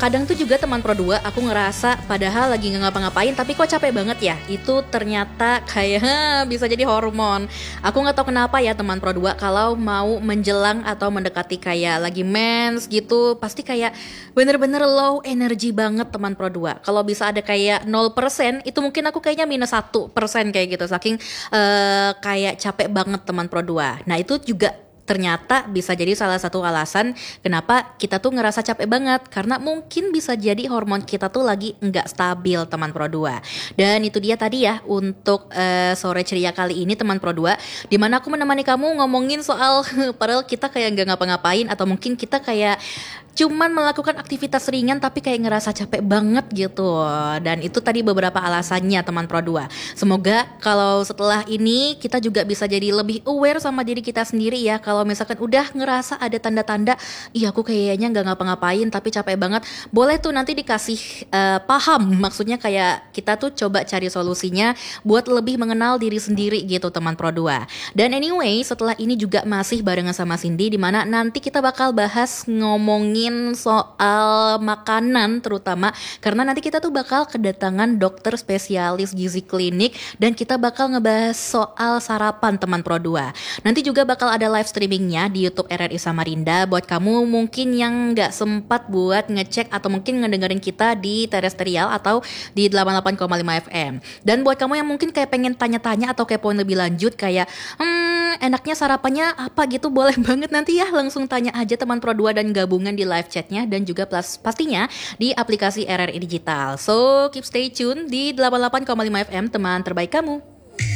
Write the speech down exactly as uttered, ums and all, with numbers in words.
Kadang tuh juga teman Pro dua aku ngerasa padahal lagi nggak ngapa-ngapain tapi kok capek banget ya. Itu ternyata kayak bisa jadi hormon. Aku nggak tahu kenapa ya teman Pro dua kalau mau menjelang atau mendekati kayak lagi mens gitu pasti kayak bener-bener low energy banget teman Pro dua. Kalau bisa ada kayak nol persen itu mungkin aku kayaknya minus satu persen kayak gitu saking uh, kayak capek banget teman Pro dua. Nah itu juga ternyata bisa jadi salah satu alasan kenapa kita tuh ngerasa capek banget karena mungkin bisa jadi hormon kita tuh lagi nggak stabil teman Pro dua. Dan itu dia tadi ya untuk uh, sore ceria kali ini teman Pro dua, dimana aku menemani kamu ngomongin soal padahal kita kayak nggak ngapa-ngapain atau mungkin kita kayak cuman melakukan aktivitas ringan tapi kayak ngerasa capek banget gitu. Dan itu tadi beberapa alasannya teman Pro dua. Semoga kalau setelah ini kita juga bisa jadi lebih aware sama diri kita sendiri ya. Kalau misalkan udah ngerasa ada tanda-tanda iya aku kayaknya gak ngapa-ngapain tapi capek banget, boleh tuh nanti dikasih uh, paham. Maksudnya kayak kita tuh coba cari solusinya buat lebih mengenal diri sendiri gitu teman Pro dua. Dan anyway setelah ini juga masih barengan sama Cindy, dimana nanti kita bakal bahas ngomongin soal makanan terutama karena nanti kita tuh bakal kedatangan dokter spesialis gizi klinik dan kita bakal ngebahas soal sarapan teman Pro dua. Nanti juga bakal ada live streamingnya di YouTube R R I Samarinda buat kamu mungkin yang gak sempat buat ngecek atau mungkin ngedengerin kita di terestrial atau di delapan puluh delapan koma lima F M. Dan buat kamu yang mungkin kayak pengen tanya-tanya atau kepoin lebih lanjut kayak hmm enaknya sarapannya apa gitu, boleh banget nanti ya langsung tanya aja teman Pro dua dan gabungan di live chatnya dan juga plus pastinya di aplikasi R R I Digital. So keep stay tune di delapan puluh delapan koma lima F M teman terbaik kamu.